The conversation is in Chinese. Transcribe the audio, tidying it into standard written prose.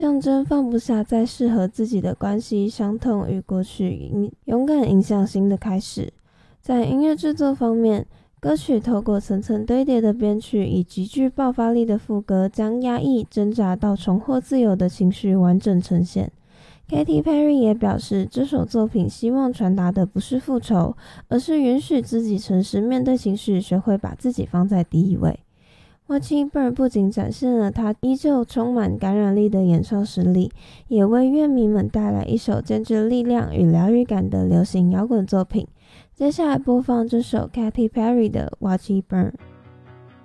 象征放不下再适合自己的关系、伤痛与过去，勇敢迎向新的开始。在音乐制作方面，歌曲透过层层堆叠的编曲，以极具爆发力的副歌，将压抑、挣扎到重获自由的情绪完整呈现。Katy Perry 也表示，这首作品希望传达的不是复仇，而是允许自己诚实面对情绪，学会把自己放在第一位。Watch It Burn 不仅展现了他依旧充满感染力的演唱实力，也为乐迷们带来一首兼具力量与疗愈感的流行摇滚作品。接下来播放这首 Katy Perry 的 Watch It Burn。